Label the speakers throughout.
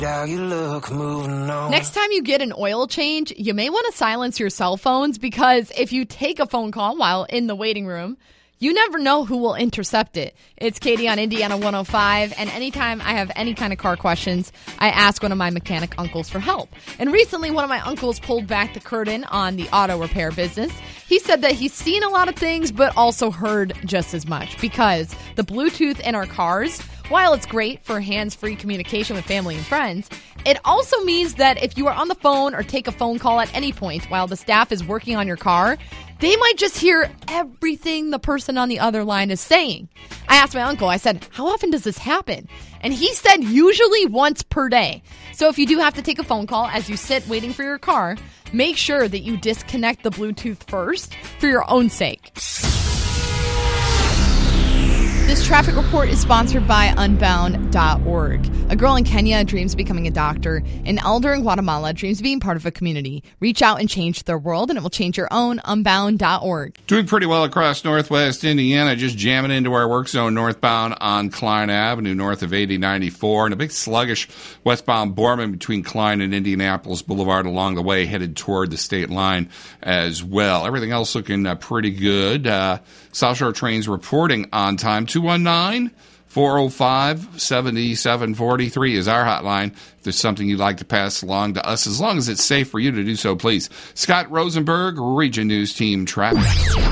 Speaker 1: How you look, moving on.
Speaker 2: Next time you get an oil change, you may want to silence your cell phones because if you take a phone call while in the waiting room, you never know who will intercept it. It's Katie on Indiana 105, and anytime I have any kind of car questions, I ask one of my mechanic uncles for help. And recently, one of my uncles pulled back the curtain on the auto repair business. He said that he's seen a lot of things, but also heard just as much because the Bluetooth in our cars, while it's great for hands-free communication with family and friends, it also means that if you are on the phone or take a phone call at any point while the staff is working on your car, they might just hear everything the person on the other line is saying. I asked my uncle, I said, how often does this happen? And he said usually once per day. So if you do have to take a phone call as you sit waiting for your car, make sure that you disconnect the Bluetooth first for your own sake. This traffic report is sponsored by Unbound.org. A girl in Kenya dreams of becoming a doctor. An elder in Guatemala dreams of being part of a community. Reach out and change their world, and it will change your own. Unbound.org.
Speaker 3: Doing pretty well across northwest Indiana, just jamming into our work zone northbound on Klein Avenue, north of 8094, and a big sluggish westbound Borman between Klein and Indianapolis Boulevard along the way, headed toward the state line as well. Everything else looking pretty good. South Shore trains reporting on time. 219-405-7743 is our hotline. If there's something you'd like to pass along to us, as long as it's safe for you to do so, please. Scott Rosenberg, Region News Team Traffic.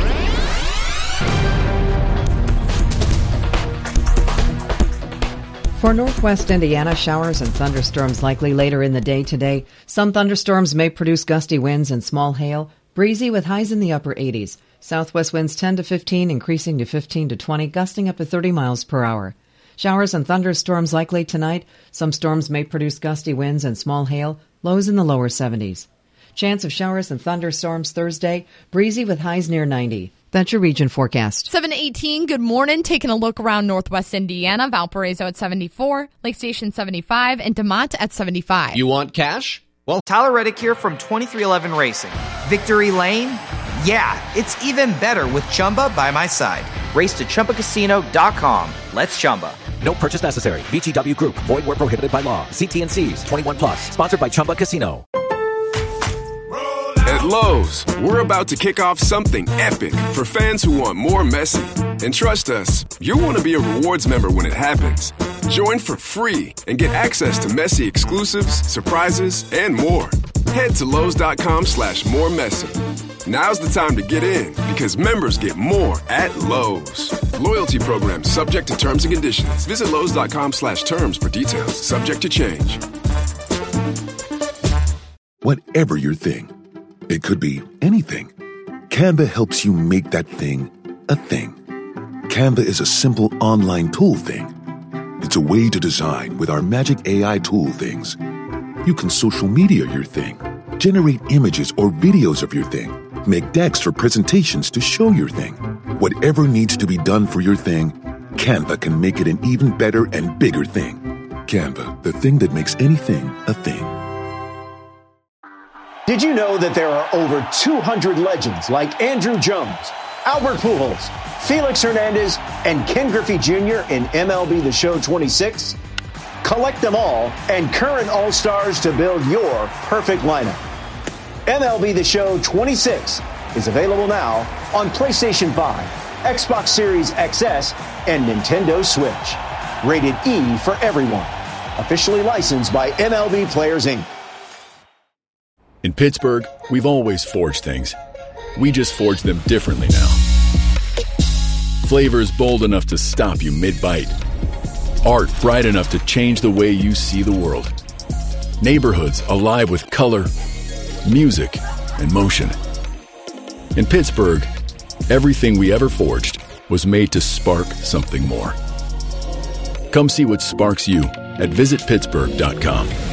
Speaker 4: For northwest Indiana, showers and thunderstorms likely later in the day today. Some thunderstorms may produce gusty winds and small hail. Breezy with highs in the upper 80s. Southwest winds 10 to 15, increasing to 15 to 20, gusting up to 30 miles per hour. Showers and thunderstorms likely tonight. Some storms may produce gusty winds and small hail, lows in the lower 70s. Chance of showers and thunderstorms Thursday, breezy with highs near 90. That's your region forecast.
Speaker 2: 7:18, good morning. Taking a look around northwest Indiana, Valparaiso at 74, Lake Station 75, and DeMont at 75.
Speaker 5: You want cash?
Speaker 6: Well, Tyler Reddick here from 2311 Racing. Victory Lane? Yeah, it's even better with Chumba by my side. Race to ChumbaCasino.com. Let's Chumba.
Speaker 7: No purchase necessary. VGW Group. Void where prohibited by law. See T&Cs. 21 plus. Sponsored by Chumba Casino.
Speaker 8: At Lowe's, we're about to kick off something epic for fans who want more Messi. And trust us, you'll want to be a rewards member when it happens. Join for free and get access to Messi exclusives, surprises, and more. Head to Lowe's.com/moremessy. Now's the time to get in because members get more at Lowe's. Loyalty program subject to terms and conditions. Visit Lowe's.com/terms for details. Subject to change.
Speaker 9: Whatever your thing, it could be anything. Canva helps you make that thing a thing. Canva is a simple online tool thing. It's a way to design with our magic AI tool things. You can social media your thing, generate images or videos of your thing, make decks or presentations to show your thing. Whatever needs to be done for your thing, Canva can make it an even better and bigger thing. Canva, the thing that makes anything a thing.
Speaker 10: Did you know that there are over 200 legends like Andrew Jones, Albert Pujols, Felix Hernandez, and Ken Griffey Jr. in MLB The Show 26? Collect them all and current All-Stars to build your perfect lineup. MLB The Show 26 is available now on PlayStation 5, Xbox Series XS, and Nintendo Switch. Rated E for everyone. Officially licensed by MLB Players, Inc.
Speaker 11: In Pittsburgh, we've always forged things. We just forge them differently now. Flavors bold enough to stop you mid-bite. Art bright enough to change the way you see the world. Neighborhoods alive with color, music, and motion. In Pittsburgh, everything we ever forged was made to spark something more. Come see what sparks you at visitpittsburgh.com.